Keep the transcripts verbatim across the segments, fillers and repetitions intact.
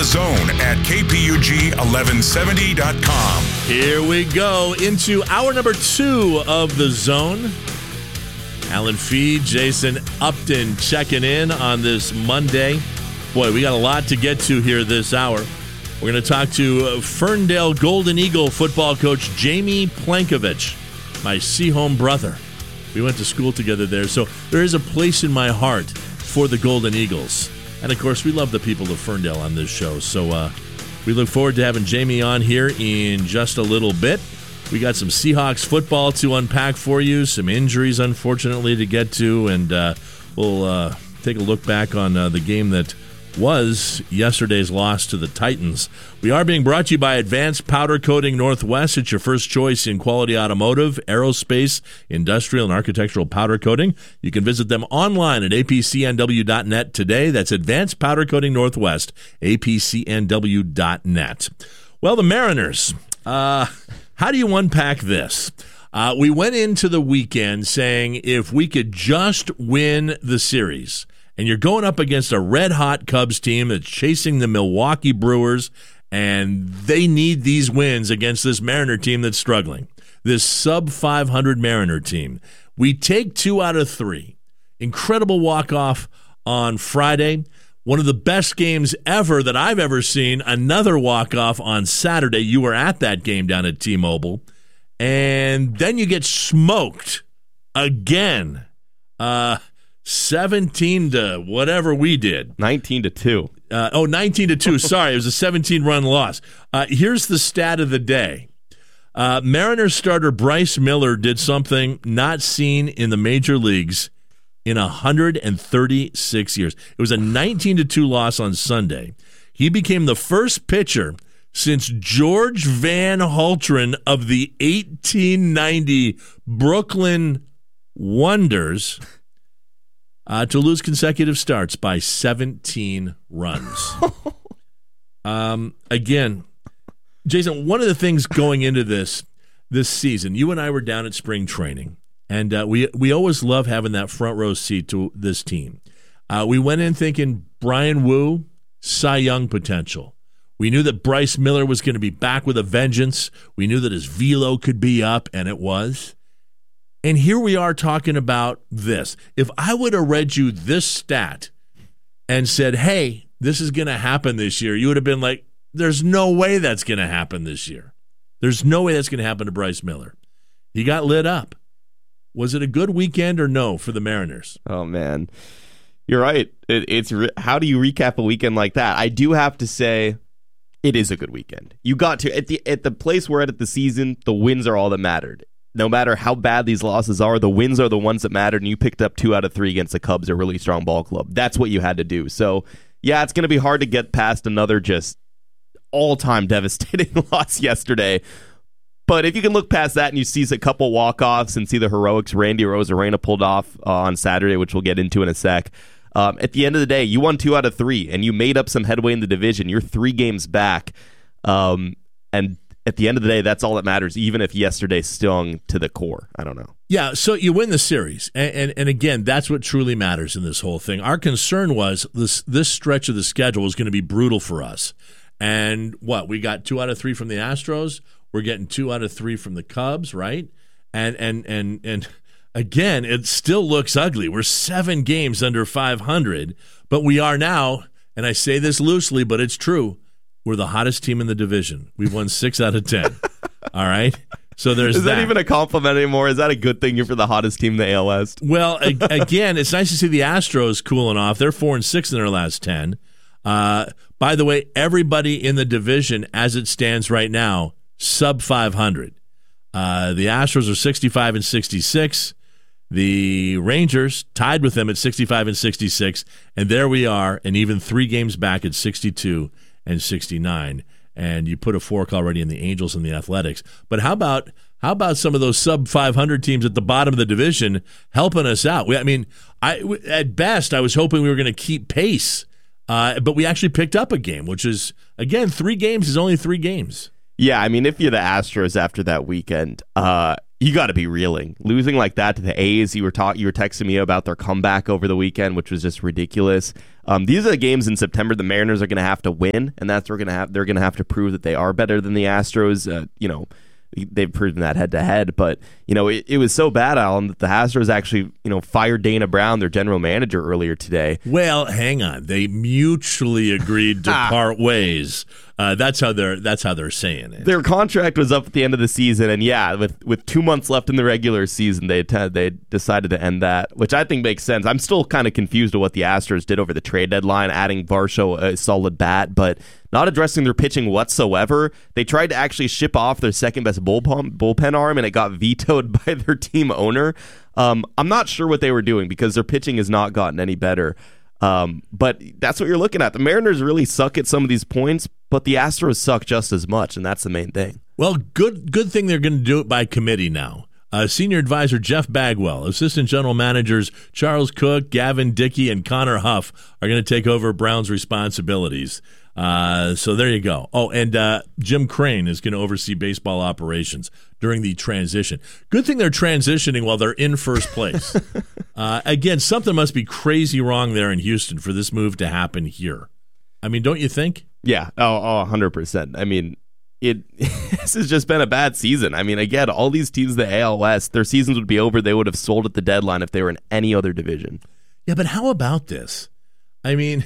The Zone at K P U G eleven seventy dot com. Here we go into hour number two of The Zone. Alan Fee, Jason Upton checking in on this Monday. Boy, we got a lot to get to here this hour. We're going to talk to Ferndale Golden Eagle football coach Jamie Plankovich, my Seaholm brother. We went to school together there, so there is a place in my heart for the Golden Eagles. And, of course, we love the people of Ferndale on this show. So uh, we look forward to having Jamie on here in just a little bit. We got some Seahawks football to unpack for you, some injuries, unfortunately, to get to, and uh, we'll uh, take a look back on uh, the game that was yesterday's loss to the Titans. We are being brought to you by Advanced Powder Coating Northwest. It's your first choice in quality automotive, aerospace, industrial, and architectural powder coating. You can visit them online at A P C N W dot net today. That's Advanced Powder Coating Northwest, A P C N W dot net. Well, the Mariners, uh, how do you unpack this? Uh, we went into the weekend saying if we could just win the series, and you're going up against a red-hot Cubs team that's chasing the Milwaukee Brewers, and they need these wins against this Mariner team that's struggling, this sub five hundred Mariner team. We take two out of three. Incredible walk-off on Friday. One of the best games ever that I've ever seen. Another walk-off on Saturday. You were at that game down at T-Mobile. And then you get smoked again. Uh... seventeen to whatever we did. nineteen to two. Uh, oh, nineteen to two. Sorry, it was a seventeen-run loss. Uh, here's the stat of the day. Uh, Mariners starter Bryce Miller did something not seen in the major leagues in one hundred thirty-six years. It was a nineteen to two loss on Sunday. He became the first pitcher since George Van Hultren of the eighteen ninety Brooklyn Wonders Uh, to lose consecutive starts by seventeen runs. um, again, Jason, one of the things going into this this season, you and I were down at spring training, and uh, we we always love having that front row seat to this team. Uh, we went in thinking Brian Wu, Cy Young potential. We knew that Bryce Miller was going to be back with a vengeance. We knew that his velo could be up, and it was. And here we are talking about this. If I would have read you this stat and said, hey, this is going to happen this year, you would have been like, there's no way that's going to happen this year. There's no way that's going to happen to Bryce Miller. He got lit up. Was it a good weekend or no for the Mariners? Oh, man. You're right. It, it's re- how do you recap a weekend like that? I do have to say it is a good weekend. You got to, at the, at the place we're at at the season, the wins are all that mattered. No matter how bad these losses are, the wins are the ones that mattered, and you picked up two out of three against the Cubs, a really strong ball club. That's what you had to do. So, yeah, it's going to be hard to get past another just all-time devastating loss yesterday. But if you can look past that and you see a couple walk-offs and see the heroics Randy Arozarena pulled off uh, on Saturday, which we'll get into in a sec, um, at the end of the day, you won two out of three, and you made up some headway in the division. You're three games back, um, and at the end of the day, that's all that matters, even if yesterday stung to the core. I don't know. Yeah, so you win the series. And, and, and again, that's what truly matters in this whole thing. Our concern was this this stretch of the schedule was going to be brutal for us. And what? We got two out of three from the Astros. We're getting two out of three from the Cubs, right? And and and and again, it still looks ugly. We're seven games under five hundred, but we are now, and I say this loosely, but it's true, we're the hottest team in the division. We've won six out of ten. All right? So there's Is that, that even a compliment anymore? Is that a good thing? You're for the hottest team in the A L West? Well, a- again, it's nice to see the Astros cooling off. They're four and six in their last ten. Uh, by the way, everybody in the division, as it stands right now, sub five hundred. Uh, the Astros are sixty-five and sixty-six. The Rangers tied with them at sixty-five and sixty-six. And there we are, and even three games back at sixty-two and sixty-nine, and you put a fork already in the Angels and the Athletics. But how about how about some of those sub five hundred teams at the bottom of the division helping us out? We, I mean, I at best I was hoping we were going to keep pace, uh, but we actually picked up a game, which is again three games is only three games. Yeah, I mean, if you're the Astros after that weekend, uh, you got to be reeling. Losing like that to the A's, you were talk, you were texting me about their comeback over the weekend, which was just ridiculous. Um, these are the games in September the Mariners are going to have to win, and that's we're going to have. They're going to have to prove that they are better than the Astros. Uh, you know, they've proven that head to head, but you know, it, it was so bad, Alan, that the Astros actually, you know, fired Dana Brown, their general manager, earlier today. Well, hang on, they mutually agreed to part ways. Uh, that's how they're that's how they're saying it. Their contract was up at the end of the season, and yeah, with with two months left in the regular season, they had, they decided to end that, which I think makes sense. I'm still kind of confused at what the Astros did over the trade deadline, adding Varsho a solid bat, but not addressing their pitching whatsoever. They tried to actually ship off their second best bullpen bullpen arm, and it got vetoed by their team owner. Um, I'm not sure what they were doing because their pitching has not gotten any better. Um, but that's what you're looking at. The Mariners really suck at some of these points, but the Astros suck just as much, and that's the main thing. Well, good good thing they're going to do it by committee now. Uh, Senior Advisor Jeff Bagwell, Assistant General Managers Charles Cook, Gavin Dickey, and Connor Huff are going to take over Brown's responsibilities. Uh, so there you go. Oh, and uh, Jim Crane is going to oversee baseball operations during the transition. Good thing they're transitioning while they're in first place. uh, again, something must be crazy wrong there in Houston for this move to happen here. I mean, don't you think? Yeah, oh, oh one hundred percent. I mean, it this has just been a bad season. I mean, again, all these teams in the A L West, their seasons would be over. They would have sold at the deadline if they were in any other division. Yeah, but how about this? I mean,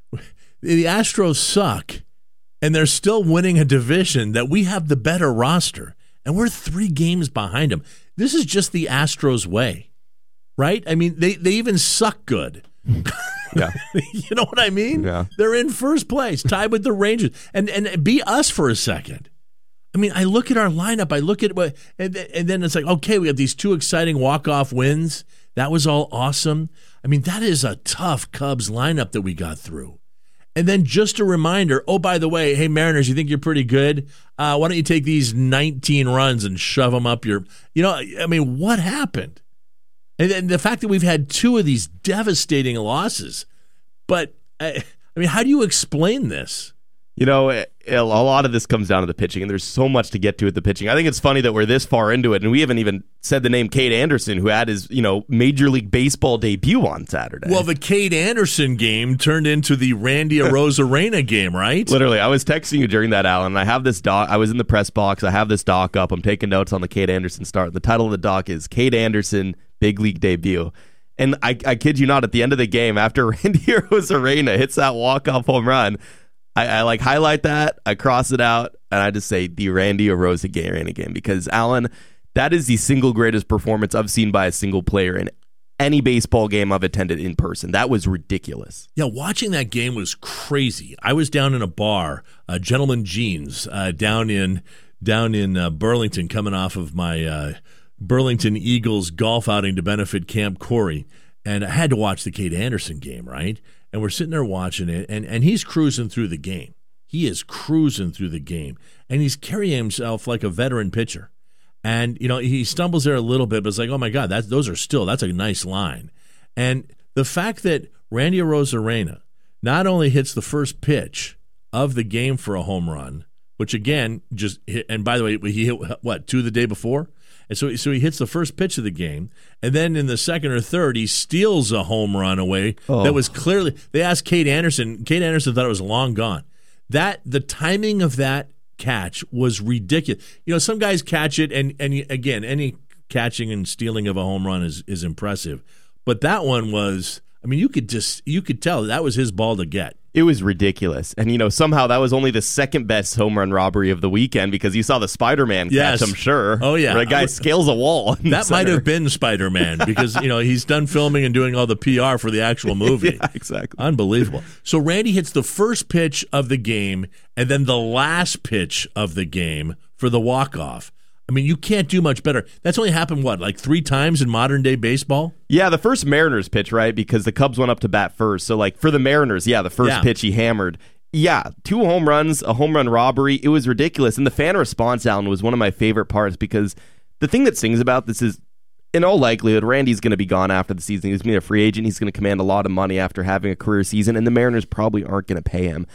the Astros suck, and they're still winning a division that we have the better roster, and we're three games behind them. This is just the Astros way, right? I mean, they, they even suck good. Yeah. You know what I mean? Yeah. They're in first place, tied with the Rangers. And and be us for a second. I mean, I look at our lineup, I look at what, and, and then it's like, okay, we have these two exciting walk-off wins. That was all awesome. I mean, that is a tough Cubs lineup that we got through. And then just a reminder, oh, by the way, hey, Mariners, you think you're pretty good? Uh, why don't you take these nineteen runs and shove them up your, you know, I mean, what happened? And, and the fact that we've had two of these devastating losses. But, I, I mean, how do you explain this? You know, it, a lot of this comes down to the pitching, and there's so much to get to with the pitching. I think it's funny that we're this far into it, and we haven't even said the name Cade Anderson, who had his, you know, Major League Baseball debut on Saturday. Well, the Cade Anderson game turned into the Randy Arozarena game, right? Literally, I was texting you during that, Alan, and I have this doc. I was in the press box. I have this doc up. I'm taking notes on the Cade Anderson start. The title of the doc is Cade Anderson, Big League Debut. And I, I kid you not, at the end of the game, after Randy Arozarena hits that walk-off home run, I, I like highlight that, I cross it out, and I just say the Randy Arozarena game, because Alan, that is the single greatest performance I've seen by a single player in any baseball game I've attended in person. That was ridiculous. Yeah, watching that game was crazy. I was down in a bar, uh, Gentleman Jeans, uh, down in down in uh, Burlington, coming off of my uh, Burlington Eagles golf outing to benefit Camp Corey, and I had to watch the Cade Anderson game, right? And we're sitting there watching it, and, and he's cruising through the game. He is cruising through the game, and he's carrying himself like a veteran pitcher. And, you know, he stumbles there a little bit, but it's like, oh, my God, that, those are still, that's a nice line. And the fact that Randy Arozarena not only hits the first pitch of the game for a home run, which, again, just hit, and by the way, he hit, what, two the day before? And so, so he hits the first pitch of the game, and then in the second or third, he steals a home run away oh. that was clearly. They asked Cade Anderson. Cade Anderson thought it was long gone. That the timing of that catch was ridiculous. You know, some guys catch it, and and again, any catching and stealing of a home run is is impressive, but that one was. I mean, you could just you could tell that was his ball to get. It was ridiculous. And, you know, somehow that was only the second best home run robbery of the weekend, because you saw the Spider-Man yes. catch, I'm sure. Oh, yeah. Where a guy scales a wall. That might have been Spider-Man, because, you know, he's done filming and doing all the P R for the actual movie. Yeah, exactly. Unbelievable. So Randy hits the first pitch of the game and then the last pitch of the game for the walk-off. I mean, you can't do much better. That's only happened, what, like three times in modern-day baseball? Yeah, the first Mariners pitch, right? Because the Cubs went up to bat first. So, like, for the Mariners, yeah, the first yeah. pitch he hammered. Yeah, two home runs, a home run robbery. It was ridiculous. And the fan response, Alan, was one of my favorite parts, because the thing that sings about this is, in all likelihood, Randy's going to be gone after the season. He's going to be a free agent. He's going to command a lot of money after having a career season, and the Mariners probably aren't going to pay him.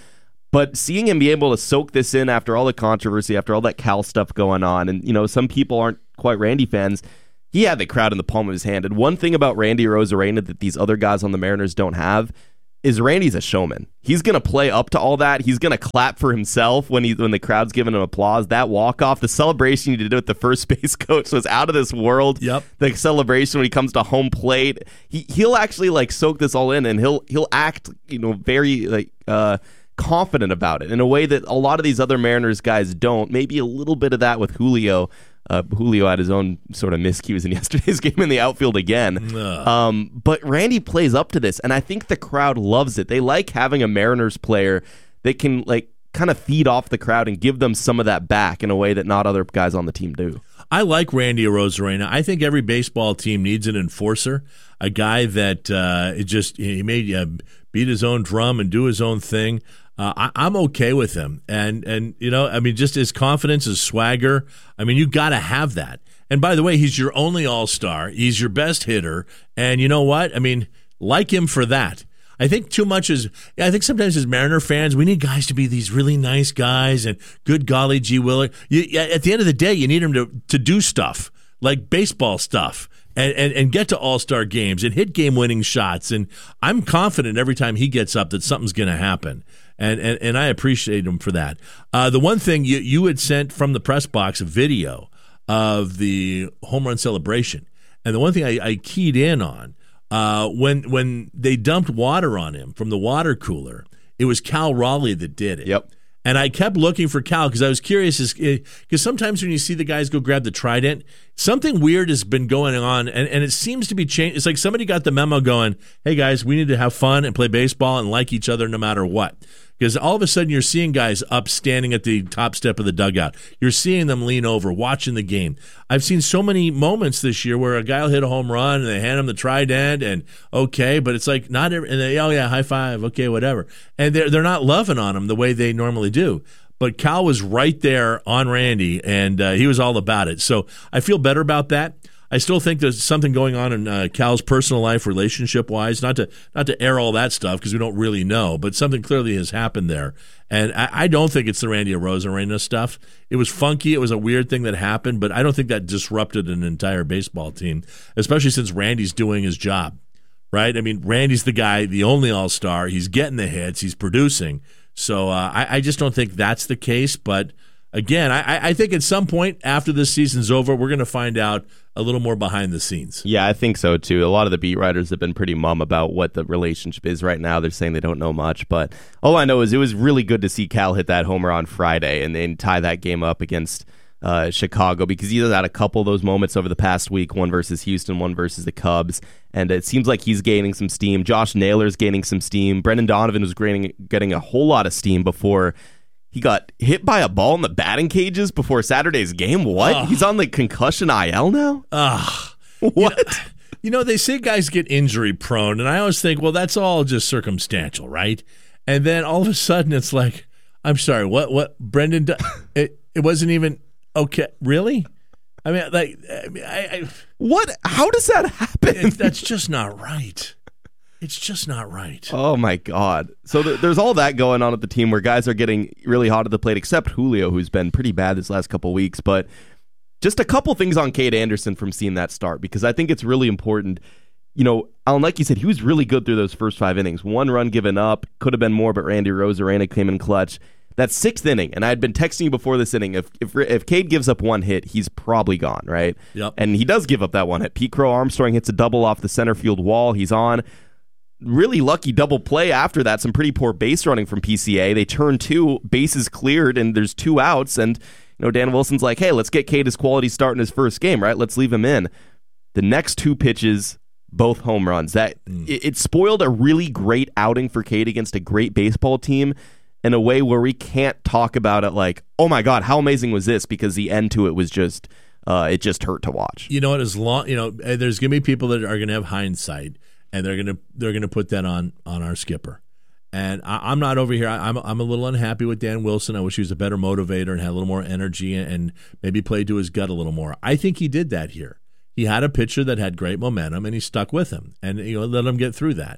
But seeing him be able to soak this in after all the controversy, after all that Cal stuff going on, and, you know, some people aren't quite Randy fans, he had the crowd in the palm of his hand. And one thing about Randy Arozarena that these other guys on the Mariners don't have is Randy's a showman. He's going to play up to all that. He's going to clap for himself when he when the crowd's giving him applause. That walk-off, the celebration he did with the first base coach was out of this world. Yep. The celebration when he comes to home plate, he he'll actually like soak this all in, and he'll he'll act, you know, very like uh, confident about it in a way that a lot of these other Mariners guys don't. Maybe a little bit of that with Julio. Uh, Julio had his own sort of miscues in yesterday's game in the outfield again. Um, but Randy plays up to this, and I think the crowd loves it. They like having a Mariners player that can like kind of feed off the crowd and give them some of that back in a way that not other guys on the team do. I like Randy Arozarena. I think every baseball team needs an enforcer, a guy that uh, it just he may uh, beat his own drum and do his own thing. Uh, I, I'm okay with him, and and you know, I mean, just his confidence, his swagger. I mean, you got to have that. And by the way, he's your only All-Star. He's your best hitter, and you know what? I mean, like him for that. I think too much is. I think sometimes as Mariner fans, we need guys to be these really nice guys and good golly gee willing. You, at the end of the day, you need them to to do stuff like baseball stuff. And, and and get to all-star games and hit game-winning shots. And I'm confident every time he gets up that something's going to happen. And, and and I appreciate him for that. Uh, the one thing you, you had sent from the press box, a video of the home run celebration. And the one thing I, I keyed in on, uh, when when they dumped water on him from the water cooler, it was Cal Raleigh that did it. Yep. And I kept looking for Cal because I was curious, because sometimes when you see the guys go grab the trident, something weird has been going on, and, and it seems to be changed. It's like somebody got the memo going, hey, guys, we need to have fun and play baseball and like each other no matter what. Because all of a sudden you're seeing guys up standing at the top step of the dugout. You're seeing them lean over, watching the game. I've seen so many moments this year where a guy will hit a home run and they hand him the trident and okay, but it's like not every, and they, oh yeah, high five, okay, whatever. And they're, they're not loving on him the way they normally do. But Cal was right there on Randy, and uh, he was all about it. So I feel better about that. I still think there's something going on in uh, Cal's personal life, relationship-wise. Not to not to air all that stuff because we don't really know, but something clearly has happened there. And I, I don't think it's the Randy Arozarena stuff. It was funky. It was a weird thing that happened, but I don't think that disrupted an entire baseball team, especially since Randy's doing his job, right? I mean, Randy's the guy, the only all-star. He's getting the hits. He's producing. So uh, I, I just don't think that's the case, but again, I, I think at some point after this season's over, we're going to find out a little more behind the scenes. Yeah, I think so, too. A lot of the beat writers have been pretty mum about what the relationship is right now. They're saying they don't know much, but all I know is it was really good to see Cal hit that homer on Friday and then tie that game up against uh, Chicago, because he's had a couple of those moments over the past week, one versus Houston, one versus the Cubs, and it seems like he's gaining some steam. Josh Naylor's gaining some steam. Brendan Donovan was getting, getting a whole lot of steam before he got hit by a ball in the batting cages before Saturday's game. What? Ugh. He's on the concussion I L now? Ugh. What? You know, you know, they say guys get injury prone, and I always think, well, that's all just circumstantial, right? And then all of a sudden it's like, I'm sorry, what? What? Brendan, it, it wasn't even, okay, really? I mean, like, I, mean, I, I what? How does that happen? It, that's just not right. It's just not right. Oh, my God. So th- there's all that going on at the team where guys are getting really hot at the plate, except Julio, who's been pretty bad this last couple weeks. But just a couple things on Cade Anderson from seeing that start, because I think it's really important. You know, Alan, like you said, he was really good through those first five innings. One run given up, could have been more, but Randy Arozarena came in clutch. That sixth inning, and I had been texting you before this inning, if if if Cade gives up one hit, he's probably gone, right? Yep. And he does give up that one hit. Pete Crow Armstrong hits a double off the center field wall. He's on. Really lucky double play after that. Some pretty poor base running from P C A. They turn two, bases cleared, and there's two outs. And you know, Dan Wilson's like, hey, let's get Cade his quality start in his first game, right? Let's leave him in. The next two pitches, both home runs. That mm. it, it spoiled a really great outing for Cade against a great baseball team in a way where we can't talk about it like, oh my God, how amazing was this? Because the end to it was just, uh, it just hurt to watch. You know what? As long, you know, there's going to be people that are going to have hindsight. And they're gonna they're gonna put that on on our skipper, and I, I'm not over here. I, I'm I'm a little unhappy with Dan Wilson. I wish he was a better motivator and had a little more energy and maybe played to his gut a little more. I think he did that here. He had a pitcher that had great momentum, and he stuck with him, and you know let him get through that.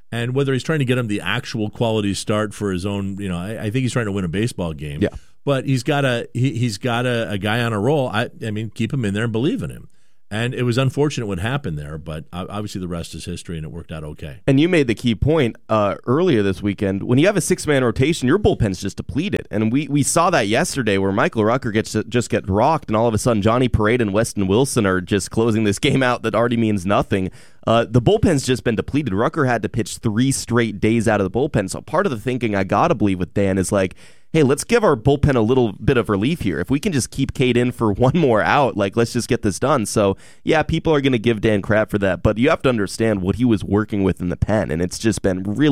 And whether he's trying to get him the actual quality start for his own, you know, I, I think he's trying to win a baseball game. Yeah. But he's got a he, he's got a, a guy on a roll. I I mean, keep him in there and believe in him. And it was unfortunate what happened there, but obviously the rest is history, and it worked out okay. And you made the key point uh, earlier this weekend. When you have a six-man rotation, your bullpen's just depleted. And we, we saw that yesterday where Michael Rucker gets to just get rocked, and all of a sudden Johnny Parade and Weston Wilson are just closing this game out that already means nothing. Uh, the bullpen's just been depleted. Rucker had to pitch three straight days out of the bullpen. So part of the thinking I got to believe with Dan is like, hey, let's give our bullpen a little bit of relief here. If we can just keep Cade in for one more out, like, let's just get this done. So, yeah, people are going to give Dan crap for that, but you have to understand what he was working with in the pen, and it's just been really